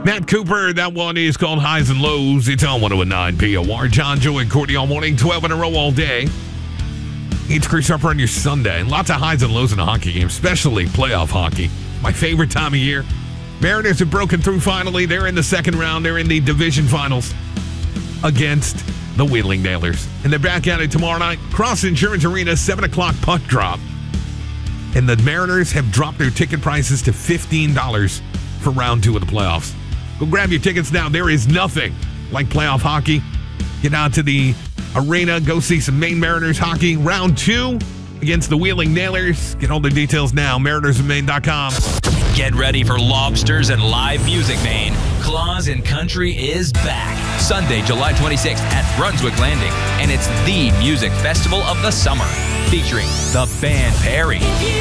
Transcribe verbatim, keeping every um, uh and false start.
Matt Cooper, that one is called Highs and Lows. It's on one oh nine P O R. John, Joe, and Courtney all morning, twelve in a row all day. It's Chris Harper on your Sunday. Lots of highs and lows in a hockey game, especially playoff hockey. My favorite time of year. Mariners have broken through finally. They're in the second round. They're in the division finals against the Wheeling Nailers. And they're back at it tomorrow night. Cross Insurance Arena, seven o'clock puck drop. And the Mariners have dropped their ticket prices to fifteen dollars for round two of the playoffs. Go grab your tickets now. There is nothing like playoff hockey. Get out to the arena. Go see some Maine Mariners hockey. Round two against the Wheeling Nailers. Get all the details now. mariners of maine dot com. Get ready for lobsters and live music, Maine. Claus and Country is back. Sunday, July twenty-sixth at Brunswick Landing. And it's the music festival of the summer. Featuring the band Perry.